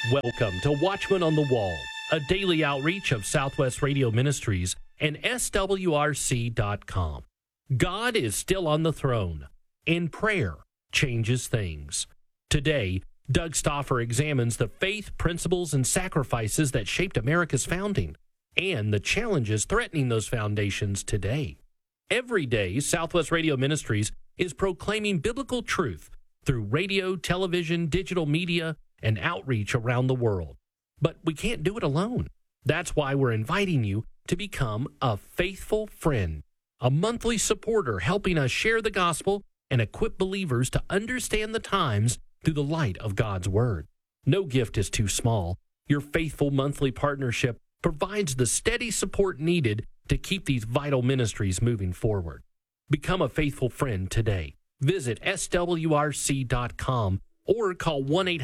Welcome to Watchman on the Wall, a daily outreach of Southwest Radio Ministries and SWRC.com. God is still on the throne, and prayer changes things. Today, Doug Stauffer examines the faith, principles, and sacrifices that shaped America's founding and the challenges threatening those foundations today. Every day, Southwest Radio Ministries is proclaiming biblical truth through radio, television, digital media, and outreach around the world. But we can't do it alone. That's why we're inviting you to become a faithful friend, a monthly supporter helping us share the gospel and equip believers to understand the times through the light of God's Word. No gift is too small. Your faithful monthly partnership provides the steady support needed to keep these vital ministries moving forward. Become a faithful friend today. Visit swrc.com or call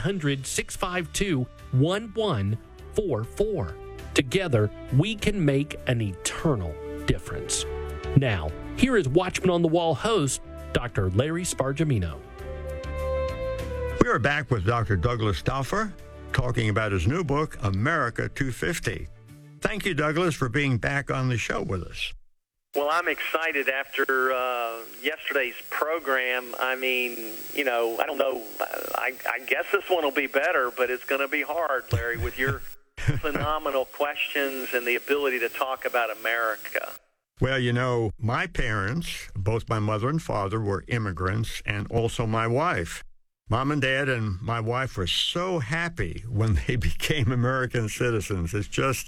1-800-652-1144. Together, we can make an eternal difference. Now, here is Watchman on the Wall host, Dr. Larry Spargimino. We are back with Dr. Douglas Stauffer, talking about his new book, America 250. Thank you, Douglas, for being back on the show with us. Well, I'm excited after yesterday's program. I mean, I don't know. I guess this one will be better, but it's going to be hard, Larry, with your phenomenal questions and the ability to talk about America. Well, my parents, both my mother and father, were immigrants, and also my wife. Mom and Dad and my wife were so happy when they became American citizens. It's just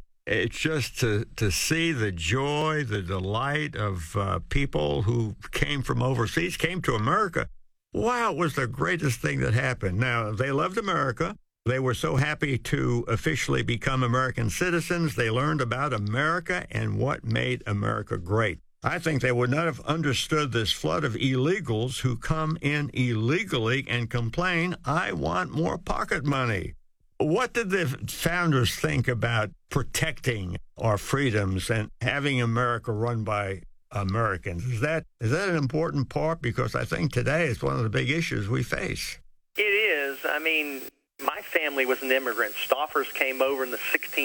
to see the joy, the delight of people who came from overseas, came to America. Wow, it was the greatest thing that happened. Now, they loved America. They were so happy to officially become American citizens. They learned about America and what made America great. I think they would not have understood this flood of illegals who come in illegally and complain, I want more pocket money. What did the founders think about protecting our freedoms and having America run by Americans? Is that an important part? Because I think today it's one of the big issues we face. It is. I mean, my family was an immigrant. Stauffers came over in the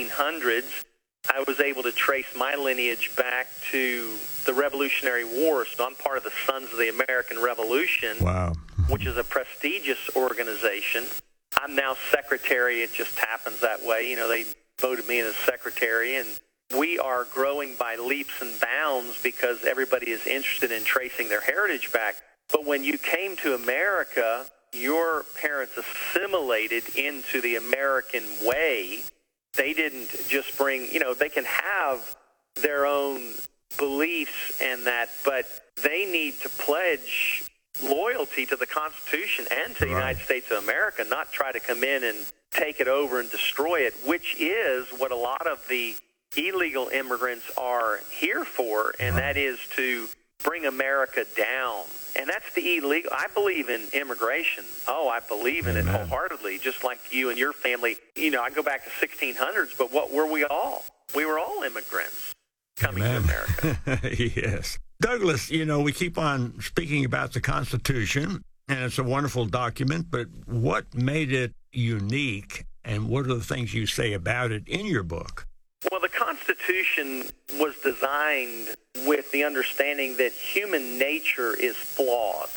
1600s. I was able to trace my lineage back to the Revolutionary War, so I'm part of the Sons of the American Revolution, wow, which is a prestigious organization. I'm now secretary. It just happens that way. They voted me in as secretary, and we are growing by leaps and bounds because everybody is interested in tracing their heritage back. But when you came to America, your parents assimilated into the American way. They didn't just bring, they can have their own beliefs and that, but they need to pledge loyalty to the Constitution and to the United States of America, not try to come in and take it over and destroy it, which is what a lot of the illegal immigrants are here for, and that is to bring America down. And that's the illegal. I believe in immigration. I believe in it wholeheartedly, just like you and your family. I go back to 1600s, but what were we all? We were all immigrants coming to America. Yes. Douglas, we keep on speaking about the Constitution, and it's a wonderful document, but what made it unique, and what are the things you say about it in your book? Well, the Constitution was designed with the understanding that human nature is flawed.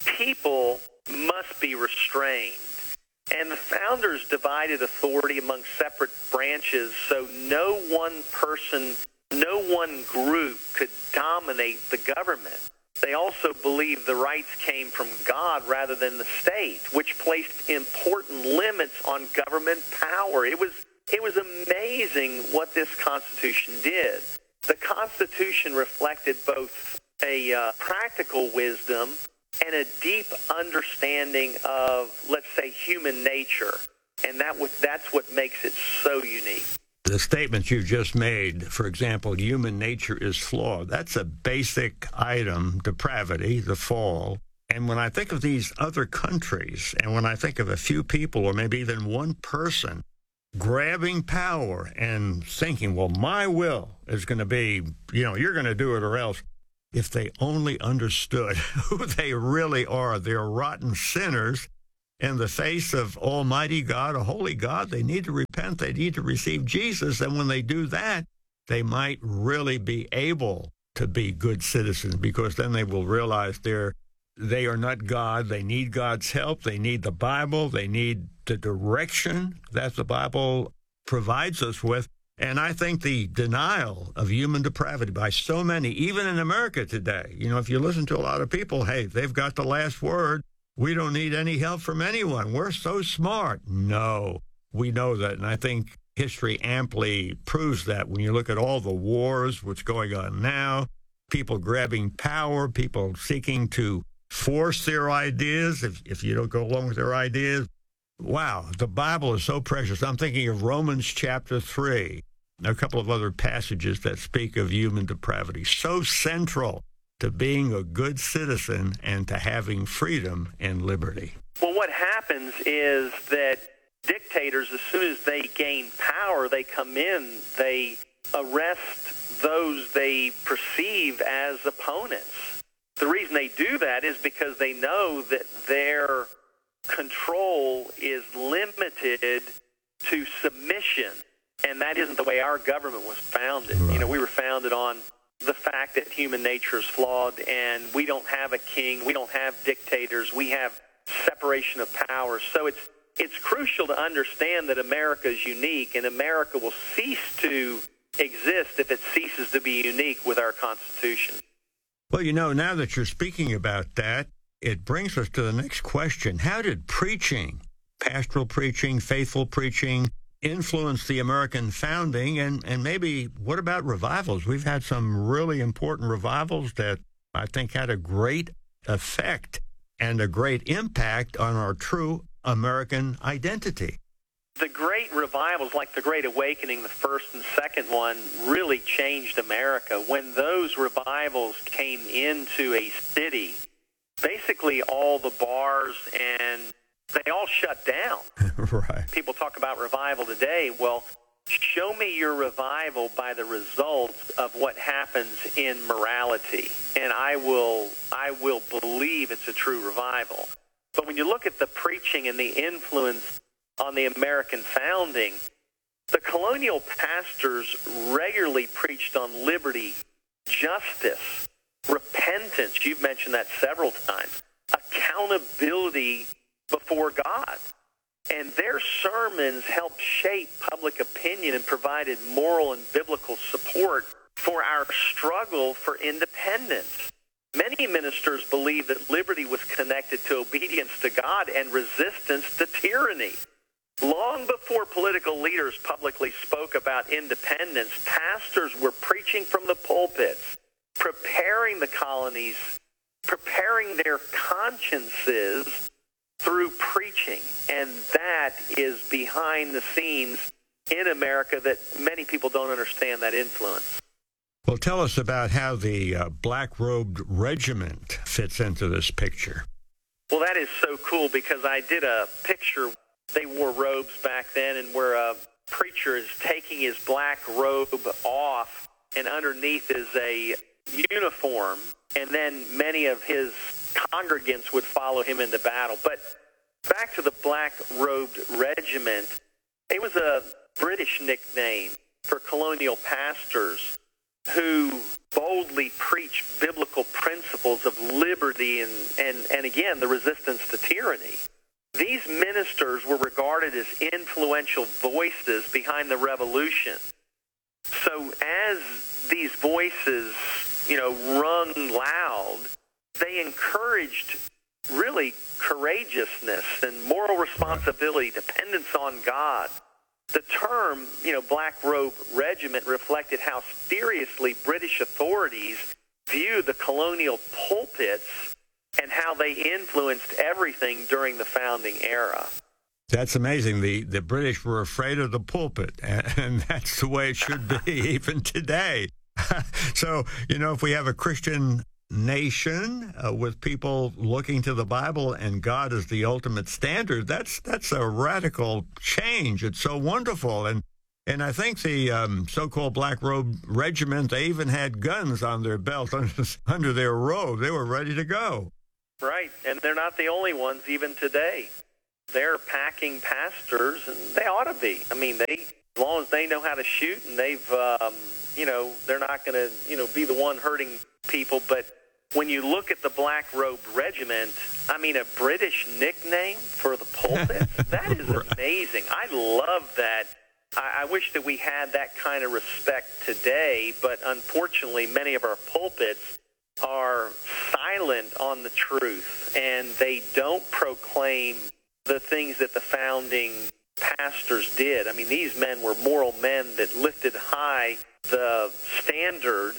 People must be restrained. And the founders divided authority among separate branches so no one person, no one group could dominate the government. They also believed the rights came from God rather than the state, which placed important limits on government power. It was amazing what this Constitution did. The Constitution reflected both a practical wisdom and a deep understanding of, let's say, human nature. And that's what makes it so unique. The statements you've just made, for example, human nature is flawed. That's a basic item, depravity, the fall. And when I think of these other countries, and when I think of a few people or maybe even one person grabbing power and thinking, well, my will is going to be, you're going to do it or else. If they only understood who they really are, they're rotten sinners in the face of Almighty God, a holy God. They need to repent. They need to receive Jesus. And when they do that, they might really be able to be good citizens, because then they will realize they are not God. They need God's help. They need the Bible. They need the direction that the Bible provides us with. And I think the denial of human depravity by so many, even in America today, if you listen to a lot of people, hey, they've got the last word. We don't need any help from anyone. We're so smart. No, we know that. And I think history amply proves that when you look at all the wars, what's going on now, people grabbing power, people seeking to force their ideas if you don't go along with their ideas. Wow, the Bible is so precious. I'm thinking of Romans chapter 3, a couple of other passages that speak of human depravity. So central to being a good citizen and to having freedom and liberty. Well, what happens is that dictators, as soon as they gain power, they come in, they arrest those they perceive as opponents. The reason they do that is because they know that their control is limited to submission. And that isn't the way our government was founded. Right. We were founded on the fact that human nature is flawed, and we don't have a king, we don't have dictators, we have separation of powers. So it's crucial to understand that America is unique, and America will cease to exist if it ceases to be unique with our Constitution. Well, now that you're speaking about that, it brings us to the next question. How did preaching, pastoral preaching, faithful preaching, influence the American founding? And maybe what about revivals? We've had some really important revivals that I think had a great effect and a great impact on our true American identity. The great revivals, like the Great Awakening, the first and second one, really changed America. When those revivals came into a city, basically all the bars and they all shut down. Right. People talk about revival today. Well, show me your revival by the results of what happens in morality, and I will believe it's a true revival. But when you look at the preaching and the influence on the American founding, the colonial pastors regularly preached on liberty, justice, repentance. You've mentioned that several times. Accountability before God. And their sermons helped shape public opinion and provided moral and biblical support for our struggle for independence. Many ministers believed that liberty was connected to obedience to God and resistance to tyranny. Long before political leaders publicly spoke about independence, pastors were preaching from the pulpits, preparing the colonies, preparing their consciences through preaching. And that is behind the scenes in America that many people don't understand that influence. Well, tell us about how the Black-Robed Regiment fits into this picture. Well, that is so cool because I did a picture. They wore robes back then, and where a preacher is taking his black robe off, and underneath is a uniform, and then many of his congregants would follow him into battle. But back to the Black-Robed Regiment, it was a British nickname for colonial pastors who boldly preached biblical principles of liberty and again, the resistance to tyranny. These ministers were regarded as influential voices behind the revolution. So as these voices, rung loud, they encouraged really courageousness and moral responsibility, dependence on God. The term, Black-Robe Regiment reflected how seriously British authorities viewed the colonial pulpits and how they influenced everything during the founding era. That's amazing. The British were afraid of the pulpit, and that's the way it should be even today. So, if we have a Christian nation with people looking to the Bible and God as the ultimate standard, that's a radical change. It's so wonderful. And I think the so-called Black-Robe Regiment, they even had guns on their belt under their robe. They were ready to go. Right, and they're not the only ones even today. they're packing pastors, and they ought to be. I mean, as long as they know how to shoot, and they've, they're not going to, be the one hurting people. But when you look at the Black Robe Regiment, I mean, a British nickname for the pulpits, that is amazing. I love that. I wish that we had that kind of respect today, but unfortunately, many of our pulpits are silent on the truth, and they don't proclaim the things that the founding pastors did. I mean, these men were moral men that lifted high the standard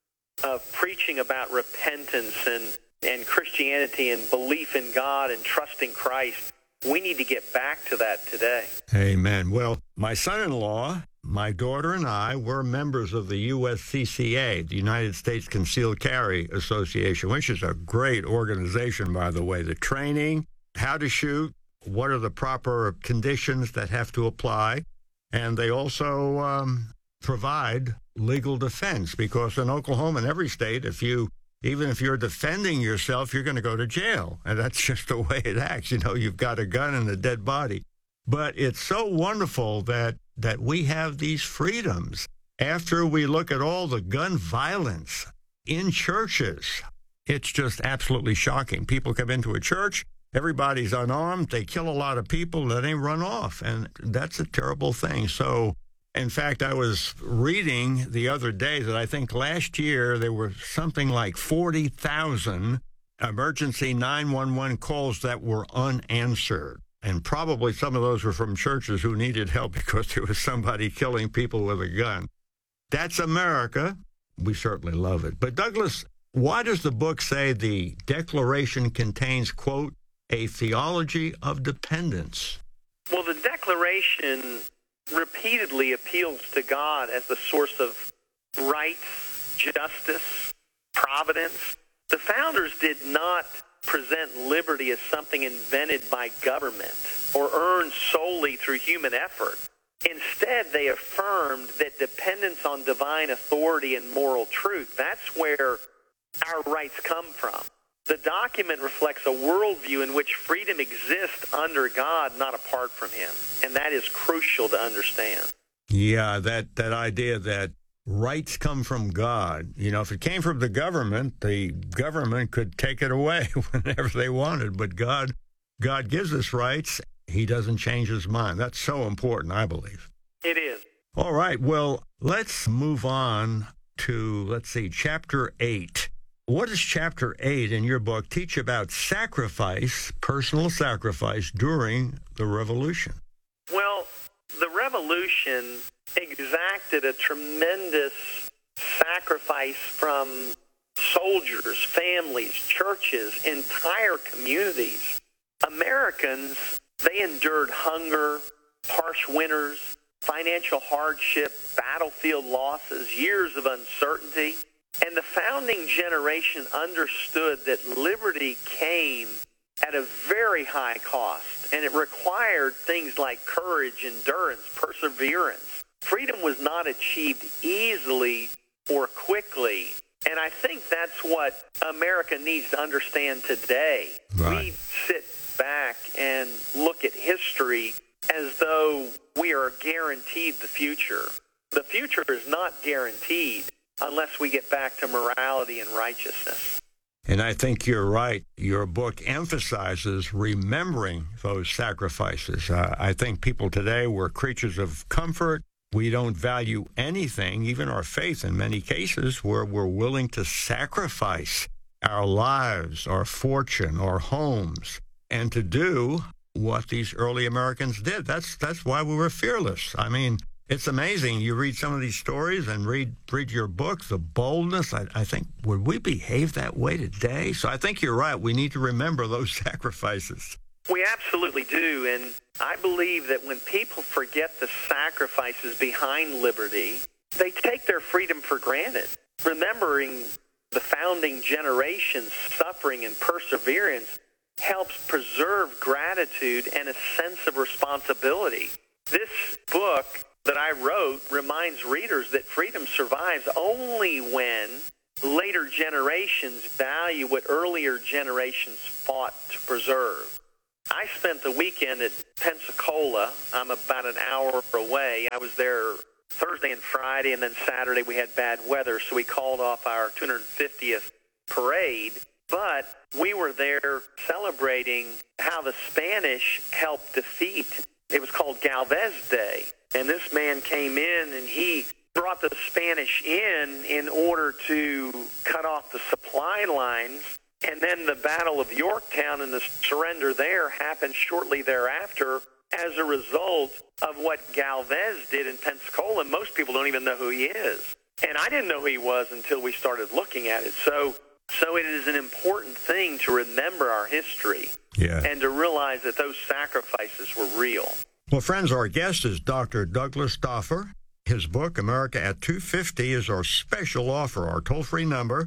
of preaching about repentance and Christianity and belief in God and trusting Christ. We need to get back to that today. Amen. Well, my son-in-law, my daughter, and I were members of the USCCA, the United States Concealed Carry Association, which is a great organization, by the way. The training, how to shoot, what are the proper conditions that have to apply, and they also provide legal defense, because in Oklahoma and every state, even if you're defending yourself, you're going to go to jail. And that's just the way it acts. You've got a gun and a dead body. But it's so wonderful that we have these freedoms. After we look at all the gun violence in churches, it's just absolutely shocking. People come into a church, everybody's unarmed, they kill a lot of people, then they run off. And that's a terrible thing. So, in fact, I was reading the other day that I think last year there were something like 40,000 emergency 911 calls that were unanswered. And probably some of those were from churches who needed help because there was somebody killing people with a gun. That's America. We certainly love it. But Douglas, why does the book say the Declaration contains, quote, a theology of dependence? Well, the Declaration repeatedly appeals to God as the source of rights, justice, providence. The founders did not present liberty as something invented by government or earned solely through human effort. Instead, they affirmed that dependence on divine authority and moral truth, that's where our rights come from. The document reflects a worldview in which freedom exists under God, not apart from Him. And that is crucial to understand. Yeah, that idea that rights come from God. If it came from the government could take it away whenever they wanted. But God gives us rights. He doesn't change His mind. That's so important, I believe. It is. All right. Well, let's move on to, Chapter 8. What does Chapter 8 in your book teach about sacrifice, personal sacrifice, during the Revolution? Well, the Revolution exacted a tremendous sacrifice from soldiers, families, churches, entire communities. Americans, they endured hunger, harsh winters, financial hardship, battlefield losses, years of uncertainty. And the founding generation understood that liberty came at a very high cost, and it required things like courage, endurance, perseverance. Freedom was not achieved easily or quickly, and I think that's what America needs to understand today. Right. We sit back and look at history as though we are guaranteed the future. The future is not guaranteed unless we get back to morality and righteousness. And I think you're right. Your book emphasizes remembering those sacrifices. I think people today, we're creatures of comfort. We don't value anything, even our faith in many cases, where we're willing to sacrifice our lives, our fortune, our homes, and to do what these early Americans did. That's why we were fearless. I mean, it's amazing. You read some of these stories and read your book, the boldness. I think, would we behave that way today? So I think you're right. We need to remember those sacrifices. We absolutely do. And I believe that when people forget the sacrifices behind liberty, they take their freedom for granted. Remembering the founding generation's suffering and perseverance helps preserve gratitude and a sense of responsibility. This book that I wrote reminds readers that freedom survives only when later generations value what earlier generations fought to preserve. I spent the weekend at Pensacola. I'm about an hour away. I was there Thursday and Friday, and then Saturday we had bad weather, so we called off our 250th parade. But we were there celebrating how the Spanish helped defeat. It was called Galvez Day. And this man came in, and he brought the Spanish in order to cut off the supply lines. And then the Battle of Yorktown and the surrender there happened shortly thereafter as a result of what Galvez did in Pensacola. Most people don't even know who he is. And I didn't know who he was until we started looking at it. So it is an important thing to remember our history and to realize that those sacrifices were real. Well, friends, our guest is Dr. Douglas Stauffer. His book, America at 250, is our special offer. Our toll-free number,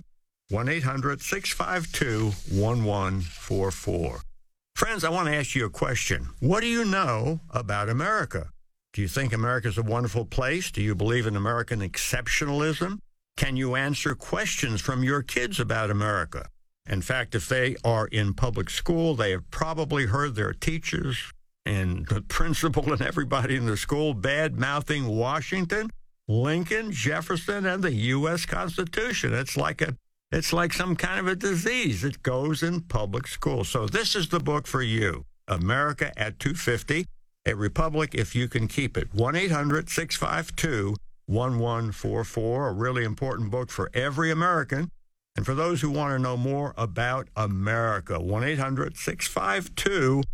1-800-652-1144. Friends, I want to ask you a question. What do you know about America? Do you think America is a wonderful place? Do you believe in American exceptionalism? Can you answer questions from your kids about America? In fact, if they are in public school, they have probably heard their teachers and the principal and everybody in the school bad-mouthing Washington, Lincoln, Jefferson, and the U.S. Constitution. It's like some kind of a disease. It goes in public school. So this is the book for you, America at 250, A Republic If You Can Keep It. 1-800-652-1144, a really important book for every American. And for those who want to know more about America, 1-800-652-1144,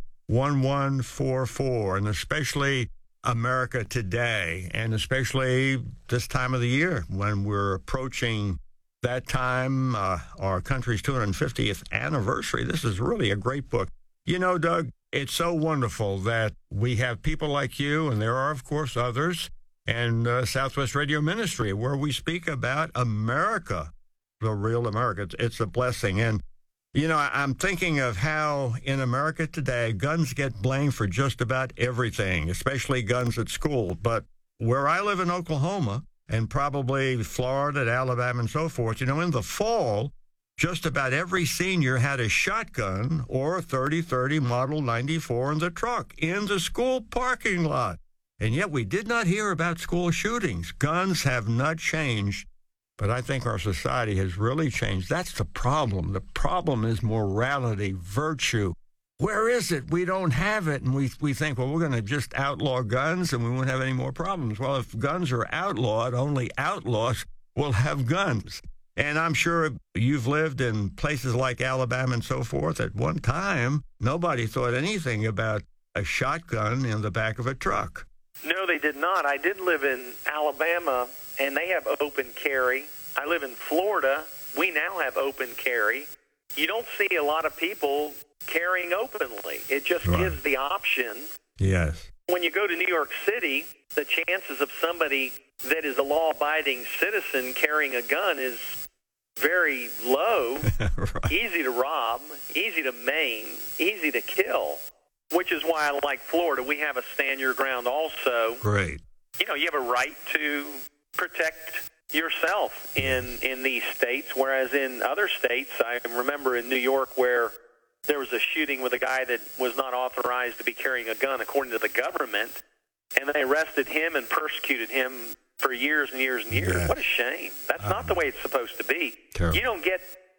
and especially America today, and especially this time of the year when we're approaching that time, our country's 250th anniversary. This is really a great book. You know, Doug, it's so wonderful that we have people like you, and there are, of course, others, and Southwest Radio Ministry, where we speak about America, the real America. It's a blessing. And, you know, I'm thinking of how in America today, guns get blamed for just about everything, especially guns at school. But where I live in Oklahoma, and probably Florida, Alabama, and so forth, you know, in the fall, just about every senior had a shotgun or a 30-30 Model 94 in the truck in the school parking lot. And yet we did not hear about school shootings. Guns have not changed, but I think our society has really changed. That's the problem. The problem is morality, virtue. Where is it? We don't have it. And we think, well, we're going to just outlaw guns and we won't have any more problems. Well, if guns are outlawed, only outlaws will have guns. And I'm sure you've lived in places like Alabama and so forth. At one time, nobody thought anything about a shotgun in the back of a truck. No, they did not. I did live in Alabama, and they have open carry. I live in Florida. We now have open carry. You don't see a lot of people carrying openly. It just gives the option. Yes. When you go to New York City, the chances of somebody that is a law-abiding citizen carrying a gun is very low, easy to rob, easy to maim, easy to kill, which is why I like Florida. We have a stand your ground also. Great. You know, you have a right to protect yourself in these states, whereas in other states, I remember in New York where there was a shooting with a guy that was not authorized to be carrying a gun according to the government, and they arrested him and persecuted him for years and years and years. Yes. What a shame. That's not the way it's supposed to be. Terrible. You don't get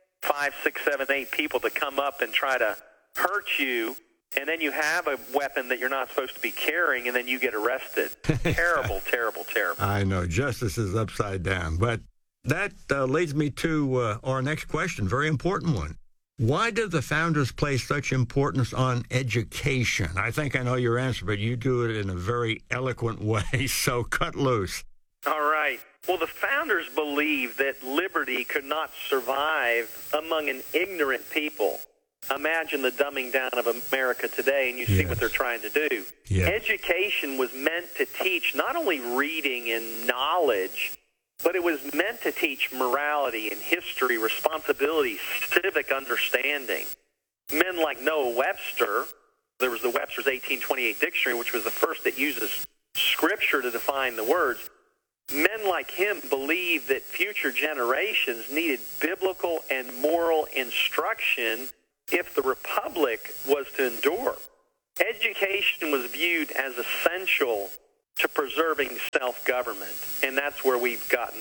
5, 6, 7, 8 people to come up and try to hurt you, and then you have a weapon that you're not supposed to be carrying, and then you get arrested. Terrible, terrible, terrible. I know. Justice is upside down. But that leads me to our next question, very important one. Why did the founders place such importance on education? I think I know your answer, but you do it in a very eloquent way, so cut loose. All right. Well, the founders believed that liberty could not survive among an ignorant people. Imagine the dumbing down of America today, and you see what they're trying to do. Yes. Education was meant to teach not only reading and knowledge, but it was meant to teach morality and history, responsibility, civic understanding. Men like Noah Webster, there was the Webster's 1828 dictionary, which was the first that uses scripture to define the words. Men like him believed that future generations needed biblical and moral instruction if the republic was to endure. education was viewed as essential to preserving self-government. And that's where we've gotten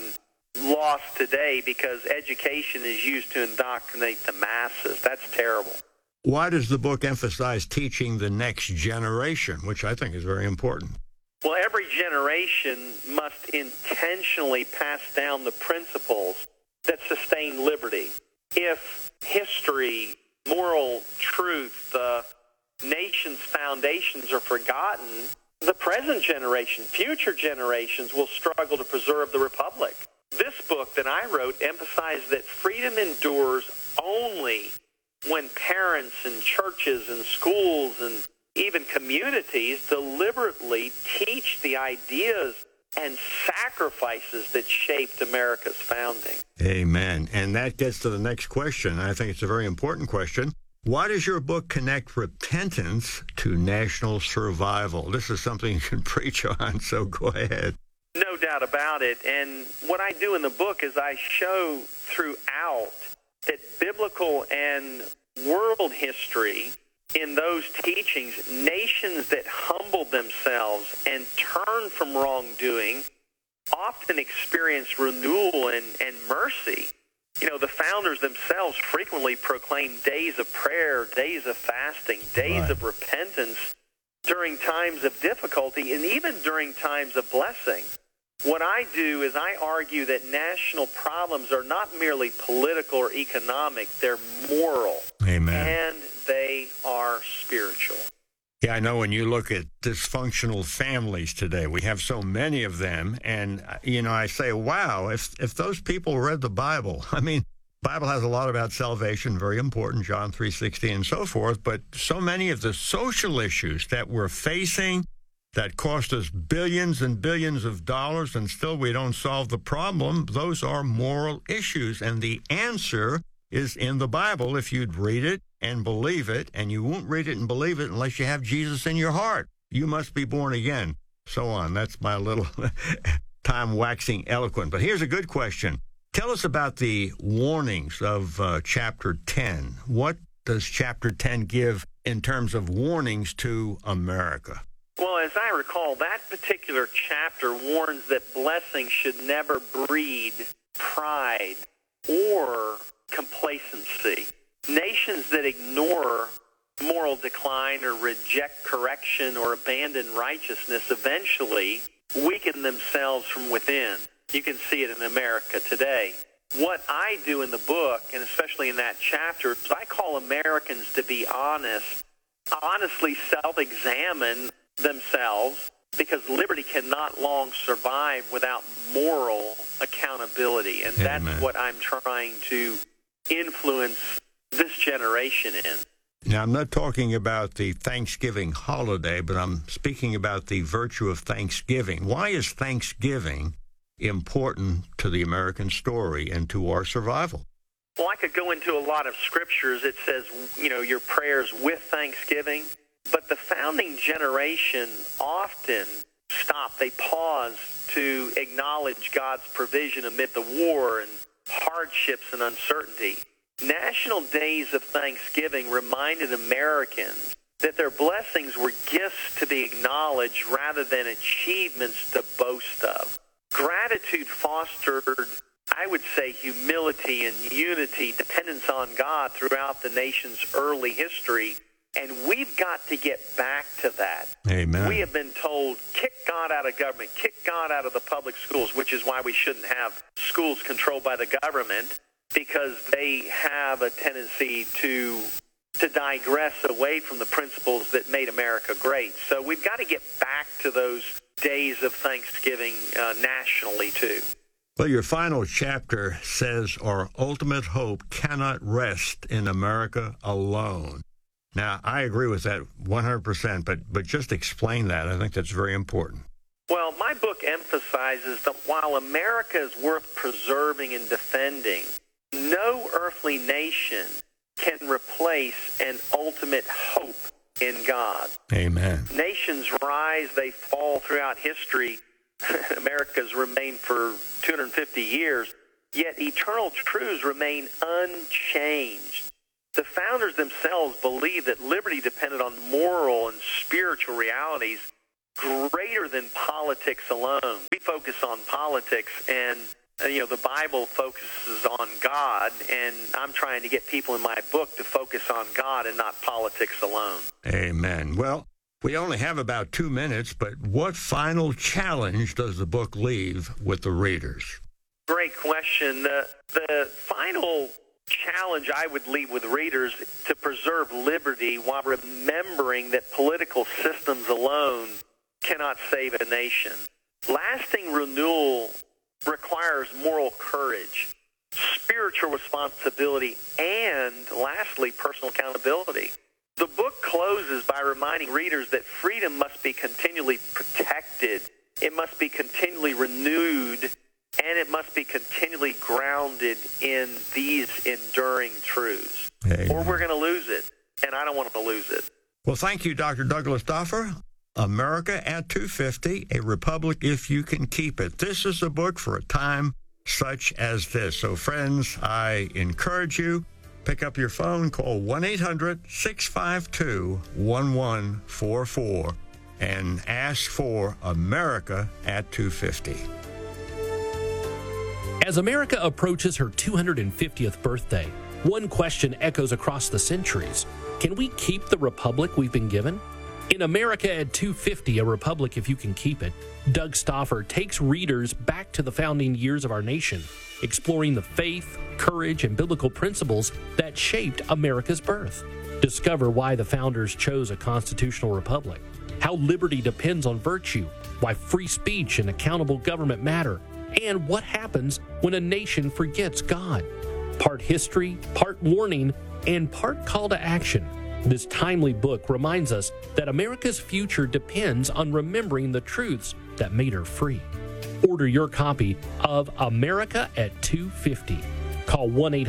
lost today, because education is used to indoctrinate the masses. That's terrible. Why does the book emphasize teaching the next generation, which I think is very important? Well, every generation must intentionally pass down the principles that sustain liberty. If history, moral truth, the nation's foundations are forgotten, the present generation, future generations will struggle to preserve the republic. This book that I wrote emphasized that freedom endures only when parents and churches and schools and even communities deliberately teach the ideas and sacrifices that shaped America's founding. Amen. And that gets to the next question. I think it's a very important question. Why does your book connect repentance to national survival? This is something you can preach on, so go ahead. No doubt about it. And what I do in the book is I show throughout that biblical and world history, in those teachings, nations that humbled themselves and turned from wrongdoing often experience renewal and mercy. You know, the founders themselves frequently proclaimed days of prayer, days of fasting, days of repentance during times of difficulty and even during times of blessing. What I do is I argue that national problems are not merely political or economic, they're moral. Amen. And they are spiritual. Yeah, I know when you look at dysfunctional families today, we have so many of them, and, I say, wow, if those people read the Bible, I mean, the Bible has a lot about salvation, very important, John 3:16 and so forth, but so many of the social issues that we're facing that cost us billions and billions of dollars, and still we don't solve the problem, those are moral issues, and the answer is in the Bible if you'd read it and believe it, and you won't read it and believe it unless you have Jesus in your heart. You must be born again. So on. That's my little time waxing eloquent. But here's a good question. Tell us about the warnings of chapter 10. What does chapter 10 give in terms of warnings to America? Well, as I recall, that particular chapter warns that blessing should never breed pride or complacency. Nations that ignore moral decline or reject correction or abandon righteousness eventually weaken themselves from within. You can see it in America today. What I do in the book, and especially in that chapter, is I call Americans to be honest, honestly self-examine themselves, because liberty cannot long survive without moral accountability. And Amen. That's what I'm trying to influence this generation in. Now, I'm not talking about the Thanksgiving holiday, but I'm speaking about the virtue of Thanksgiving. Why is Thanksgiving important to the American story and to our survival? Well, I could go into a lot of scriptures. It says, your prayers with thanksgiving. But the founding generation often stop. They pause to acknowledge God's provision amid the war and hardships and uncertainty. National Days of Thanksgiving reminded Americans that their blessings were gifts to be acknowledged rather than achievements to boast of. Gratitude fostered, I would say, humility and unity, dependence on God throughout the nation's early history. And we've got to get back to that. Amen. We have been told, kick God out of government, kick God out of the public schools, which is why we shouldn't have schools controlled by the government, because they have a tendency to digress away from the principles that made America great. So we've got to get back to those days of Thanksgiving nationally, too. Well, your final chapter says our ultimate hope cannot rest in America alone. Now, I agree with that 100%, but just explain that. I think that's very important. Well, my book emphasizes that while America is worth preserving and defending, no earthly nation can replace an ultimate hope in God. Amen. Nations rise, they fall throughout history. America's remained for 250 years, yet eternal truths remain unchanged. The founders themselves believed that liberty depended on moral and spiritual realities greater than politics alone. We focus on politics, and the Bible focuses on God, and I'm trying to get people in my book to focus on God and not politics alone. Amen. Well, we only have about 2 minutes, but what final challenge does the book leave with the readers? Great question. The final challenge I would leave with readers to preserve liberty while remembering that political systems alone cannot save a nation. Lasting renewal requires moral courage, spiritual responsibility, and, lastly, personal accountability. The book closes by reminding readers that freedom must be continually protected, it must be continually renewed, and it must be continually grounded in these enduring truths. Or we're going to lose it, and I don't want to lose it. Well, thank you, Dr. Douglas Stauffer. America at 250, A Republic If You Can Keep It. This is a book for a time such as this. So, friends, I encourage you, pick up your phone, call 1-800-652-1144, and ask for America at 250. As America approaches her 250th birthday, one question echoes across the centuries. Can we keep the republic we've been given? In America at 250, A Republic If You Can Keep It, Doug Stauffer takes readers back to the founding years of our nation, exploring the faith, courage, and biblical principles that shaped America's birth. Discover why the founders chose a constitutional republic, how liberty depends on virtue, why free speech and accountable government matter, and what happens when a nation forgets God. Part history, part warning, and part call to action. This timely book reminds us that America's future depends on remembering the truths that made her free. Order your copy of America at 250. Call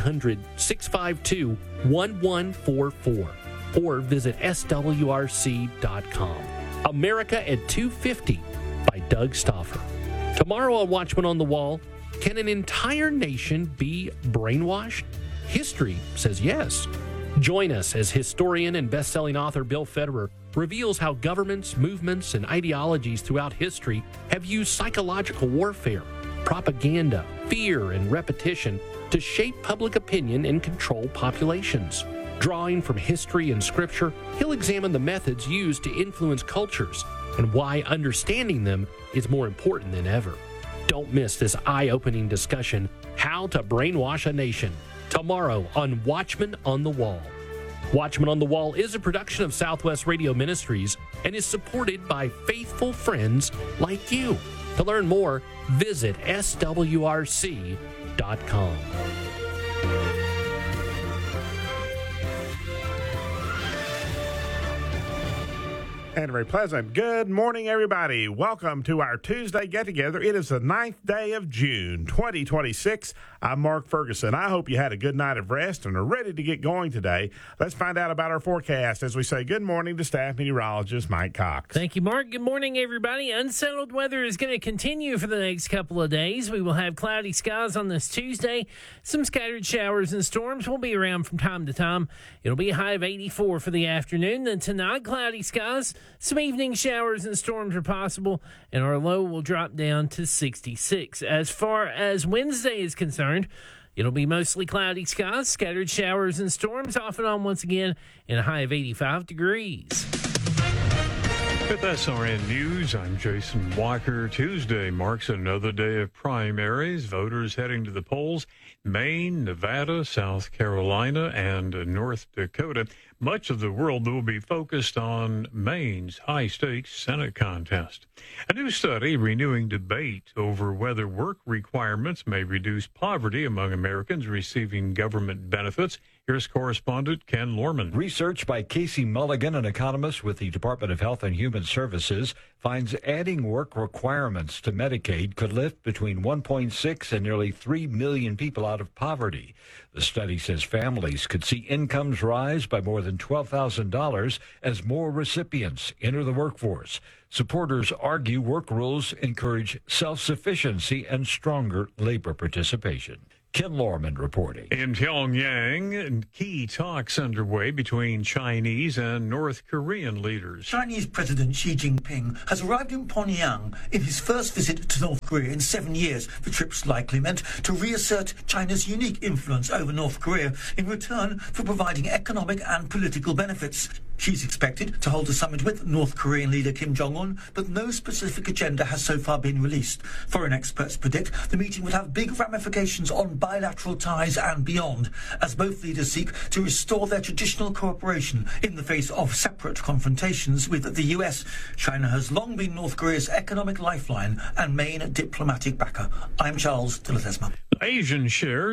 1-800-652-1144 or visit swrc.com. America at 250 by Doug Stauffer. Tomorrow on Watchman on the Wall, can an entire nation be brainwashed? History says yes. Join us as historian and best-selling author Bill Federer reveals how governments, movements, and ideologies throughout history have used psychological warfare, propaganda, fear, and repetition to shape public opinion and control populations. Drawing from history and scripture, he'll examine the methods used to influence cultures and why understanding them is more important than ever. Don't miss this eye-opening discussion, How to Brainwash a Nation, tomorrow on Watchman on the Wall. Watchman on the Wall is a production of Southwest Radio Ministries and is supported by faithful friends like you. To learn more, visit swrc.com. And a very pleasant good morning, everybody. Welcome to our Tuesday get-together. It is the 9th day of June, 2026. I'm Mark Ferguson. I hope you had a good night of rest and are ready to get going today. Let's find out about our forecast as we say good morning to staff meteorologist Mike Cox. Thank you, Mark. Good morning, everybody. Unsettled weather is going to continue for the next couple of days. We will have cloudy skies on this Tuesday. Some scattered showers and storms will be around from time to time. It'll be a high of 84 for the afternoon. Then tonight, cloudy skies. Some evening showers and storms are possible, and our low will drop down to 66. As far as Wednesday is concerned, it'll be mostly cloudy skies, scattered showers and storms off and on once again, and a high of 85 degrees. With SRN News, I'm Jason Walker. Tuesday marks another day of primaries. Voters heading to the polls. Maine, Nevada, South Carolina, and North Dakota. Much of the world will be focused on Maine's high-stakes Senate contest. A new study renewing debate over whether work requirements may reduce poverty among Americans receiving government benefits. Here's correspondent Ken Lorman. Research by Casey Mulligan, an economist with the Department of Health and Human Services, finds adding work requirements to Medicaid could lift between 1.6 and nearly 3 million people out of poverty. The study says families could see incomes rise by more than $12,000 as more recipients enter the workforce. Supporters argue work rules encourage self-sufficiency and stronger labor participation. Ken Lorman reporting. In Pyongyang, key talks underway between Chinese and North Korean leaders. Chinese President Xi Jinping has arrived in Pyongyang in his first visit to North Korea in 7 years. The trip's likely meant to reassert China's unique influence over North Korea in return for providing economic and political benefits. She's expected to hold a summit with North Korean leader Kim Jong-un, but no specific agenda has so far been released. Foreign experts predict the meeting would have big ramifications on bilateral ties and beyond, as both leaders seek to restore their traditional cooperation in the face of separate confrontations with the US. China has long been North Korea's economic lifeline and main diplomatic backer. I'm Charles de la Tesma. Asian shares